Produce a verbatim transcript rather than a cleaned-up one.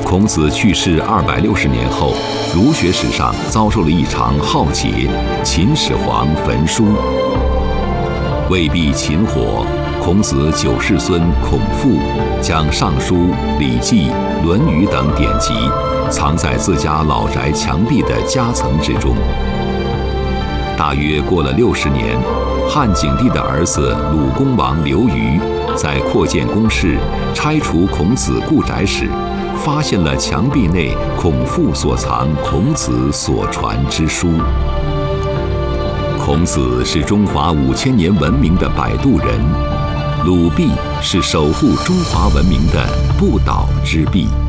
孔子去世二百六十年后，儒学史上遭受了一场浩劫——秦始皇焚书。为避秦火，孔子九世孙孔父将《尚书》《礼记》《论语》等典籍藏在自家老宅墙壁的夹层之中。大约过了六十年，汉景帝的儿子鲁公王刘虞在扩建宫室、拆除孔子故宅时，发现了墙壁内孔父所藏孔子所传之书。孔子是中华五千年文明的摆渡人，鲁壁是守护中华文明的不倒之壁。